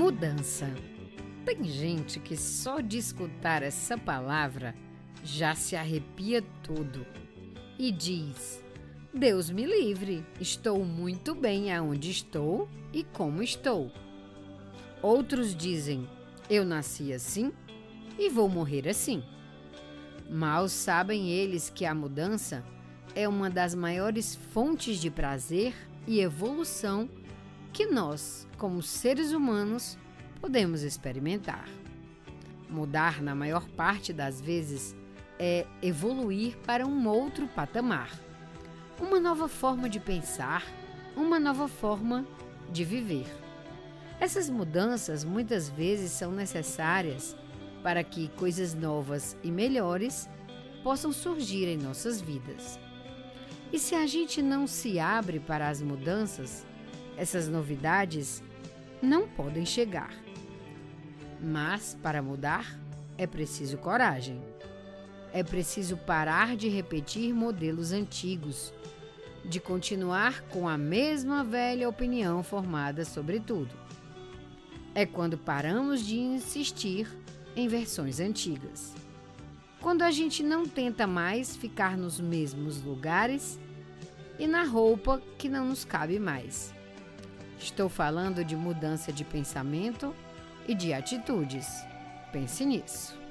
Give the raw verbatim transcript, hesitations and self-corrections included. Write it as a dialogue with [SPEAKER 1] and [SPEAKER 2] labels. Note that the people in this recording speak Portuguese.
[SPEAKER 1] Mudança. Tem gente que só de escutar essa palavra já se arrepia todo e diz: Deus me livre, estou muito bem aonde estou e como estou. Outros dizem: eu nasci assim e vou morrer assim. Mal sabem eles que a mudança é uma das maiores fontes de prazer e evolução que nós, como seres humanos, podemos experimentar. Mudar, na maior parte das vezes, é evoluir para um outro patamar, uma nova forma de pensar, uma nova forma de viver. Essas mudanças muitas vezes são necessárias para que coisas novas e melhores possam surgir em nossas vidas. E se a gente não se abre para as mudanças, essas novidades não podem chegar. Mas, para mudar, é preciso coragem. É preciso parar de repetir modelos antigos, de continuar com a mesma velha opinião formada sobre tudo. É quando paramos de insistir em versões antigas. Quando a gente não tenta mais ficar nos mesmos lugares e na roupa que não nos cabe mais. Estou falando de mudança de pensamento e de atitudes. Pense nisso.